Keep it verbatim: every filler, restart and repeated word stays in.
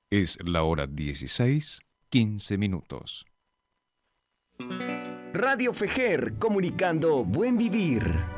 Es la hora dieciséis, quince minutos. Radio Fejer, comunicando buen vivir.